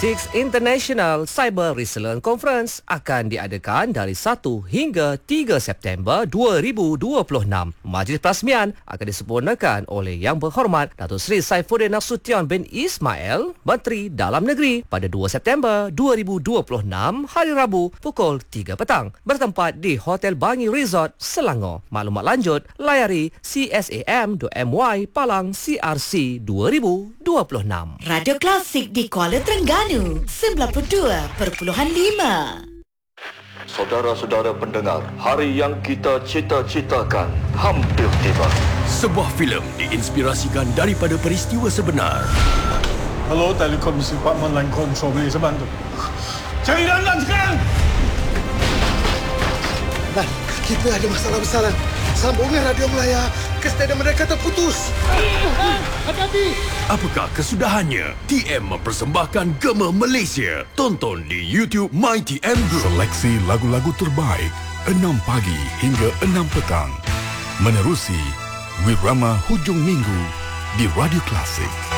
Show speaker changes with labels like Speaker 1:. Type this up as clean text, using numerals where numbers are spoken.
Speaker 1: Six International Cyber Resilience Conference akan diadakan dari 1 hingga 3 September 2026. Majlis perasmian akan disempurnakan oleh Yang Berhormat Datuk Seri Saifuddin Nasution bin Ismail, Menteri Dalam Negeri pada 2 September 2026 hari Rabu pukul 3 petang bertempat di Hotel Bangi Resort, Selangor. Maklumat lanjut layari csam.my Palang CRC 2026.
Speaker 2: Radio Klasik di Kuala Terengganu 92.5.
Speaker 3: Saudara-saudara pendengar, hari yang kita cita-citakan hampir tiba.
Speaker 4: Sebuah filem diinspirasikan daripada peristiwa sebenar.
Speaker 5: Hello, Telekomisi Department Line Control, boleh saya bantu? Cari Lan sekarang!
Speaker 6: Lan, kita ada masalah besar, Lan. Sambungan radio Melaya ke stadium mereka terputus. Hati-hati!
Speaker 4: Apakah kesudahannya? TM mempersembahkan Gema Malaysia. Tonton di YouTube MyTM Group.
Speaker 7: Seleksi lagu-lagu terbaik 6 pagi hingga 6 petang. Menerusi Wirama Hujung Minggu di Radio Klasik.